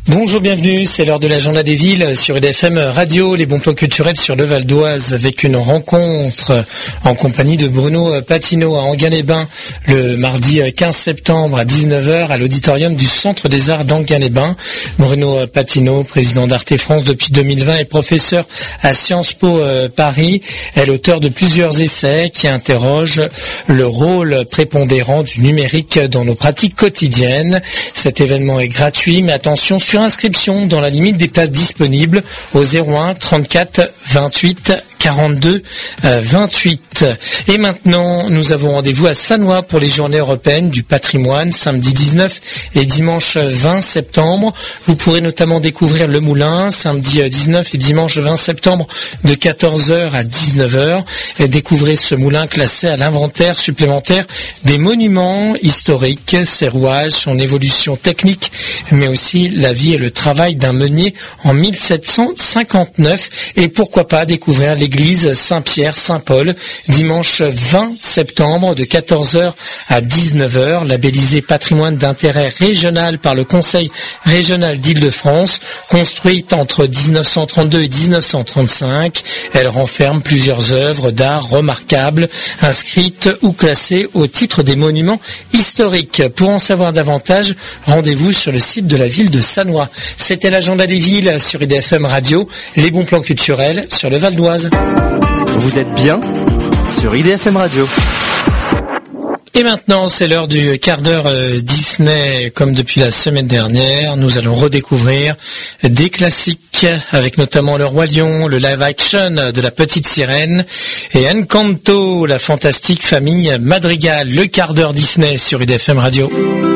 Bonjour, bienvenue, c'est l'heure de l'agenda des villes sur IDFM Radio, les bons plans culturels sur le Val d'Oise avec une rencontre en compagnie de Bruno Patino à Enghien-les-Bains le mardi 15 septembre à 19h à l'auditorium du Centre des Arts d'Enghien-les-Bains. Bruno Patino, président d'Arte France depuis 2020 et professeur à Sciences Po Paris, est l'auteur de plusieurs essais qui interrogent le rôle prépondérant du numérique dans nos pratiques quotidiennes. Cet événement est gratuit, mais attention, sur inscription dans la limite des places disponibles au 01 34 28 42 28. Et maintenant, nous avons rendez-vous à Sannois pour les Journées européennes du patrimoine, samedi 19 et dimanche 20 septembre. Vous pourrez notamment découvrir le Moulin, samedi 19 et dimanche 20 septembre de 14h à 19h. Et découvrez ce moulin classé à l'inventaire supplémentaire des monuments historiques, ses rouages, son évolution technique, mais aussi la vie et le travail d'un meunier en 1759. Et pourquoi pas découvrir l'église Saint-Pierre-Saint-Paul, dimanche 20 septembre de 14h à 19h, labellisée patrimoine d'intérêt régional par le Conseil régional d'Île-de-France, construite entre 1932 et 1935. Elle renferme plusieurs œuvres d'art remarquables, inscrites ou classées au titre des monuments historiques. Pour en savoir davantage, rendez-vous sur le site de la ville de Sannois. C'était l'agenda des villes sur IDFM Radio, les bons plans culturels sur le Val d'Oise. Vous êtes bien sur IDFM Radio. Et maintenant, c'est l'heure du quart d'heure Disney. Comme depuis la semaine dernière, nous allons redécouvrir des classiques avec notamment Le Roi Lion, le live action de La Petite Sirène et Encanto, la fantastique famille Madrigal. Le quart d'heure Disney sur IDFM Radio.